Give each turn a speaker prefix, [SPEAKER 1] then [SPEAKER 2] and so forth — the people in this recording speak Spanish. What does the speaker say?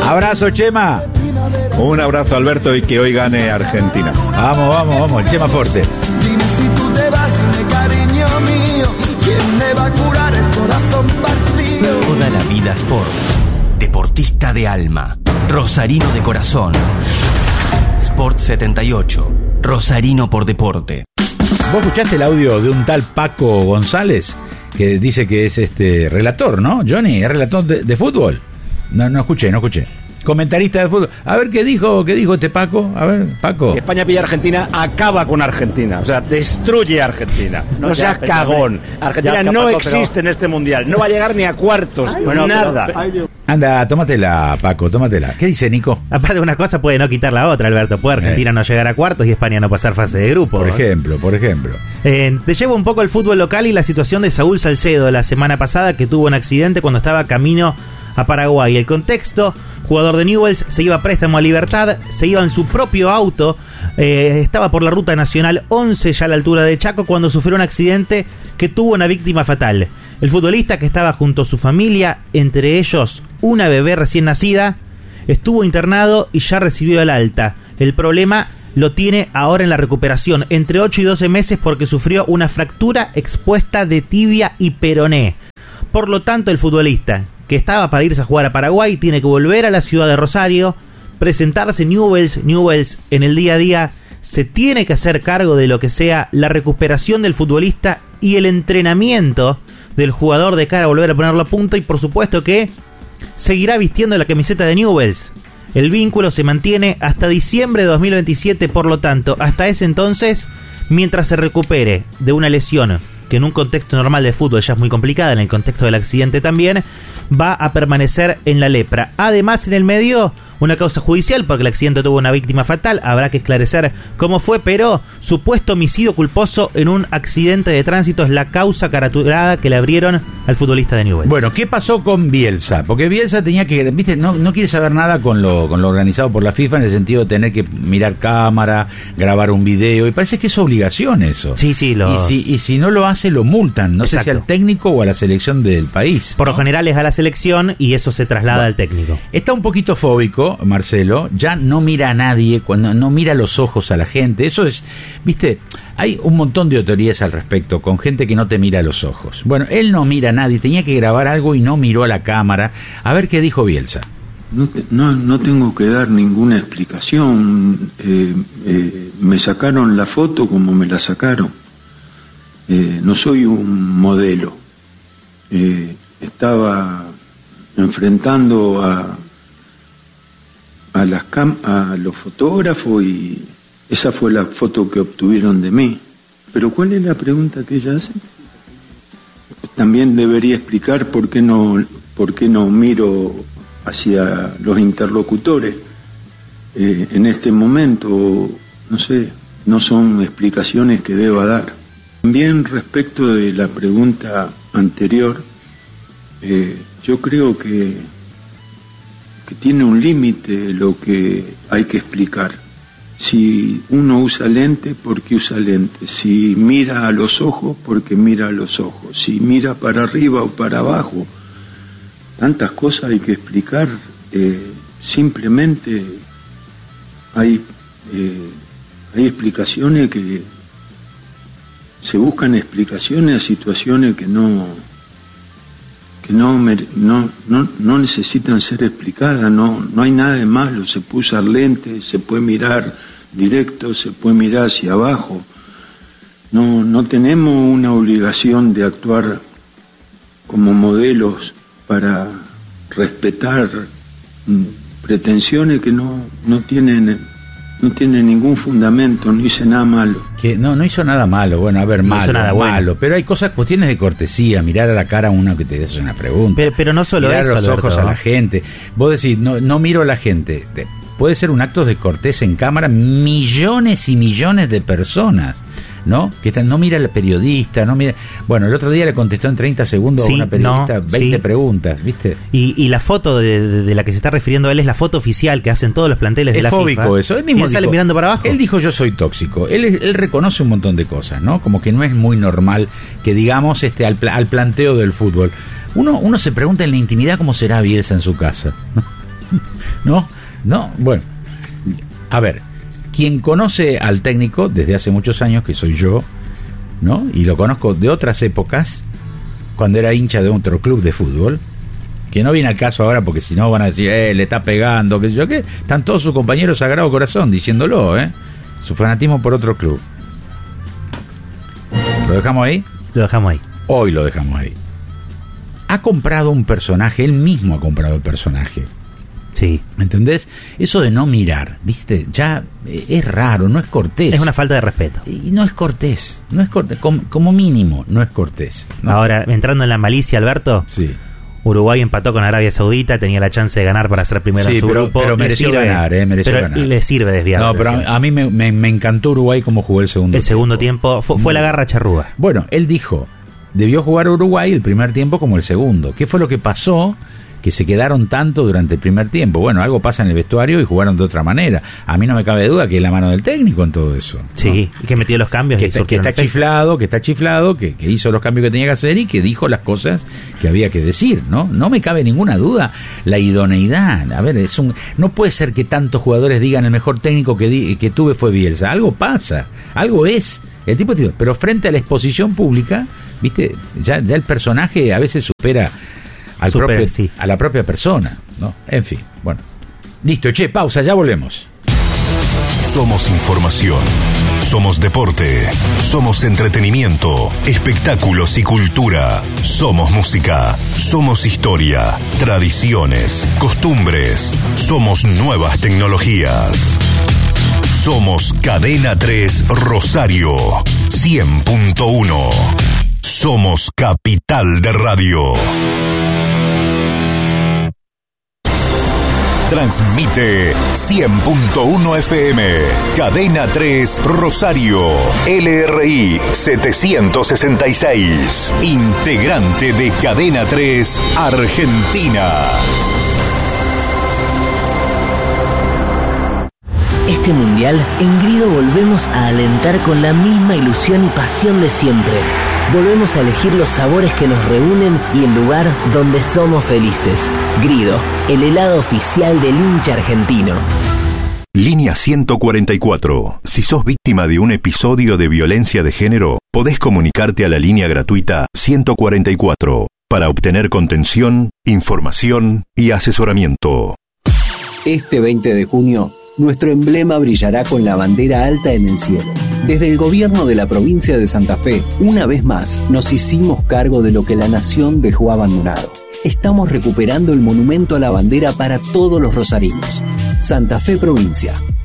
[SPEAKER 1] Abrazo, Chema.
[SPEAKER 2] Un abrazo, Alberto, y que hoy gane Argentina.
[SPEAKER 1] Vamos, el Chema Forte.
[SPEAKER 3] Dime si tú te vas, cariño mío, ¿quién me va a curar el corazón partido?
[SPEAKER 4] Toda la vida Sport. Deportista de alma. Rosarino de corazón. Sport 78. Rosarino por deporte.
[SPEAKER 1] ¿Vos escuchaste el audio de un tal Paco González? Que dice que es relator, ¿no? Johnny, ¿es relator de fútbol? No escuché. Comentarista de fútbol. A ver qué dijo este Paco. A ver, Paco.
[SPEAKER 5] España pilla a Argentina, acaba con Argentina. O sea, destruye a Argentina. No seas cagón. Argentina no existe en este mundial. No va a llegar ni a cuartos. Nada.
[SPEAKER 1] Anda, tómatela, Paco, tómatela. ¿Qué dice Nico?
[SPEAKER 6] Aparte de una cosa puede no quitar la otra, Alberto. Puede Argentina no llegar a cuartos y España no pasar fase de grupo.
[SPEAKER 1] Por ejemplo.
[SPEAKER 6] Te llevo un poco al fútbol local y la situación de Saúl Salcedo la semana pasada, que tuvo un accidente cuando estaba camino a Paraguay. El contexto: jugador de Newell's, se iba a préstamo a Libertad, se iba en su propio auto, estaba por la ruta nacional 11 ya a la altura de Chaco cuando sufrió un accidente que tuvo una víctima fatal. El futbolista, que estaba junto a su familia, entre ellos una bebé recién nacida, estuvo internado y ya recibió el alta. El problema lo tiene ahora en la recuperación, entre 8 y 12 meses, porque sufrió una fractura expuesta de tibia y peroné. Por lo tanto, el futbolista, que estaba para irse a jugar a Paraguay, tiene que volver a la ciudad de Rosario, presentarse en Newell's en el día a día, se tiene que hacer cargo de lo que sea la recuperación del futbolista y el entrenamiento del jugador de cara a volver a ponerlo a punto, y por supuesto que seguirá vistiendo la camiseta de Newell's. El vínculo se mantiene hasta diciembre de 2027, por lo tanto, hasta ese entonces, mientras se recupere de una lesión que en un contexto normal de fútbol ya es muy complicada, en el contexto del accidente también, va a permanecer en la lepra. Además, en el medio, una causa judicial, porque el accidente tuvo una víctima fatal, habrá que esclarecer cómo fue, pero supuesto homicidio culposo en un accidente de tránsito es la causa caratulada que le abrieron al futbolista de Newell's.
[SPEAKER 1] Bueno, ¿qué pasó con Bielsa? Porque Bielsa tenía que, viste, no quiere saber nada con lo organizado por la FIFA, en el sentido de tener que mirar cámara, grabar un video, y parece que es obligación eso.
[SPEAKER 6] Sí,
[SPEAKER 1] y si no lo hace, lo multan, no
[SPEAKER 6] Exacto.
[SPEAKER 1] sé si al técnico o a la selección del país.
[SPEAKER 6] Por lo general es a la selección y eso se traslada al técnico.
[SPEAKER 1] Está un poquito fóbico Marcelo, ya no mira a nadie, cuando no mira los ojos a la gente. Eso es, viste, hay un montón de teorías al respecto, con gente que no te mira a los ojos. Bueno, él no mira a nadie, tenía que grabar algo y no miró a la cámara. A ver qué dijo Bielsa.
[SPEAKER 7] No tengo que dar ninguna explicación. Me sacaron la foto como me la sacaron. No soy un modelo. Estaba enfrentando a los fotógrafos y esa fue la foto que obtuvieron de mí. Pero ¿cuál es la pregunta que ella hace? También debería explicar por qué no miro hacia los interlocutores. En este momento, no sé, no son explicaciones que deba dar. También respecto de la pregunta anterior, yo creo que tiene un límite lo que hay que explicar. Si uno usa lente, ¿por qué usa lente? Si mira a los ojos, ¿por qué mira a los ojos? Si mira para arriba o para abajo, tantas cosas hay que explicar. Simplemente hay explicaciones que se buscan explicaciones a situaciones que no necesitan ser explicadas. No hay nada de malo. Se puede usar lentes, se puede mirar directo, se puede mirar hacia abajo. No tenemos una obligación de actuar como modelos para respetar pretensiones que no tienen ningún fundamento. No hice nada malo.
[SPEAKER 1] Que no hizo nada malo. Bueno, a ver,
[SPEAKER 6] No
[SPEAKER 1] malo,
[SPEAKER 6] hizo nada
[SPEAKER 1] malo.
[SPEAKER 6] bueno.
[SPEAKER 1] Pero hay cuestiones de cortesía, mirar a la cara a uno que te hace una pregunta.
[SPEAKER 6] Pero no solo
[SPEAKER 1] mirar
[SPEAKER 6] eso,
[SPEAKER 1] a los ojos
[SPEAKER 6] Alberto.
[SPEAKER 1] a la gente. Vos decís, no miro a la gente. Puede ser un acto de cortesía en cámara, millones y millones de personas, ¿no? Que no mira al periodista, no mira. Bueno, el otro día le contestó en 30 segundos
[SPEAKER 6] Sí,
[SPEAKER 1] a una periodista
[SPEAKER 6] no,
[SPEAKER 1] 20
[SPEAKER 6] sí.
[SPEAKER 1] preguntas, ¿viste?
[SPEAKER 6] Y la foto de la que se está refiriendo él es la foto oficial que hacen todos los planteles de
[SPEAKER 1] Es
[SPEAKER 6] la
[SPEAKER 1] fóbico
[SPEAKER 6] FIFA.
[SPEAKER 1] eso. Él
[SPEAKER 6] Y
[SPEAKER 1] mismo
[SPEAKER 6] él sale
[SPEAKER 1] dijo,
[SPEAKER 6] mirando para abajo.
[SPEAKER 1] Él dijo, yo soy tóxico. Él reconoce un montón de cosas, ¿no? Como que no es muy normal que digamos al planteo del fútbol. Uno se pregunta en la intimidad cómo será Bielsa en su casa, ¿no? No, bueno. A ver, quien conoce al técnico desde hace muchos años, que soy yo, ¿no? Y lo conozco de otras épocas, cuando era hincha de otro club de fútbol, que no viene al caso ahora porque si no van a decir, le está pegando, qué sé yo qué. Están todos sus compañeros Sagrado Corazón diciéndolo, su fanatismo por otro club. ¿Lo dejamos ahí?
[SPEAKER 6] Lo dejamos ahí.
[SPEAKER 1] Hoy lo dejamos ahí. Ha comprado un personaje, él mismo ha comprado el personaje.
[SPEAKER 6] Sí.
[SPEAKER 1] ¿Entendés? Eso de no mirar, ¿viste? Ya es raro, no es cortés.
[SPEAKER 6] Es una falta de respeto.
[SPEAKER 1] Y no es cortés, como mínimo, no es cortés, ¿no?
[SPEAKER 6] Ahora, entrando en la malicia, Alberto.
[SPEAKER 1] Sí.
[SPEAKER 6] Uruguay empató con Arabia Saudita, tenía la chance de ganar para ser primero en su grupo.
[SPEAKER 1] Pero mereció ganar, mereció ganar.
[SPEAKER 6] Le sirve desviar.
[SPEAKER 1] No, pero a mí me encantó Uruguay como jugó el segundo tiempo.
[SPEAKER 6] El segundo tiempo fue la garra charrúa.
[SPEAKER 1] Bueno, él dijo, debió jugar Uruguay el primer tiempo como el segundo. ¿Qué fue lo que pasó? Que se quedaron tanto durante el primer tiempo. Bueno, algo pasa en el vestuario y jugaron de otra manera. A mí no me cabe duda que es la mano del técnico en todo eso, ¿no?
[SPEAKER 6] Sí, y que metió los cambios.
[SPEAKER 1] Que está chiflado, que hizo los cambios que tenía que hacer y que dijo las cosas que había que decir, ¿no? No me cabe ninguna duda la idoneidad. A ver, no puede ser que tantos jugadores digan el mejor técnico que tuve fue Bielsa. Algo pasa, algo es. El tipo, pero frente a la exposición pública, ¿viste? Ya el personaje a veces supera a la propia persona, ¿no? En fin, bueno. Listo, pausa, ya volvemos.
[SPEAKER 8] Somos información, somos deporte, somos entretenimiento, espectáculos y cultura, somos música, somos historia, tradiciones, costumbres, somos nuevas tecnologías. Somos Cadena 3 Rosario 100.1. Somos Capital de Radio. Transmite 100.1 FM, Cadena 3 Rosario, LRI 766, integrante de Cadena 3 Argentina.
[SPEAKER 9] Este mundial, en Grido volvemos a alentar con la misma ilusión y pasión de siempre. Volvemos a elegir los sabores que nos reúnen y el lugar donde somos felices. Grido, el helado oficial del hincha argentino.
[SPEAKER 8] Línea 144. Si sos víctima de un episodio de violencia de género, podés comunicarte a la línea gratuita 144 para obtener contención, información y asesoramiento.
[SPEAKER 10] Este 20 de junio, nuestro emblema brillará con la bandera alta en el cielo. Desde el gobierno de la provincia de Santa Fe, una vez más, nos hicimos cargo de lo que la nación dejó abandonado. Estamos recuperando el monumento a la bandera para todos los rosarinos. Santa Fe Provincia,